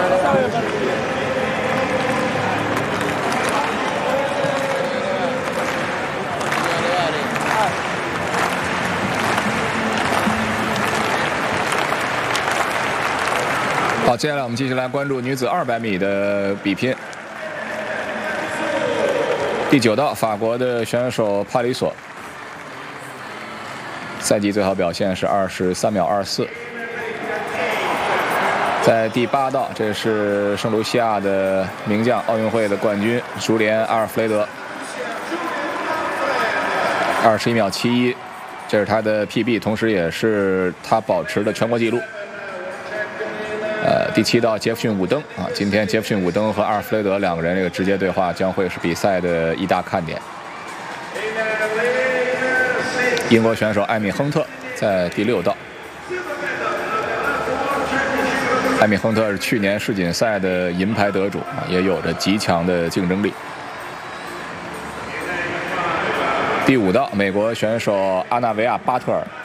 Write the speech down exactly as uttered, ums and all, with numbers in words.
好，接下来我们继续来关注女子二百米的比拼。第九道，法国的选手帕里索，赛季最好表现是二十三秒二四。在第八道，这是圣卢西亚的名将，奥运会的冠军舒莲·阿尔弗雷德，二十一秒七一，这是他的 P B， 同时也是他保持的全国纪录。呃，第七道杰弗逊·伍登啊，今天杰弗逊·伍登和阿尔弗雷德两个人这个直接对话将会是比赛的一大看点。英国选手艾米·亨特在第六道，艾米·亨特是去年世锦赛的银牌得主啊，也有着极强的竞争力。第五道，美国选手阿纳维亚·巴特尔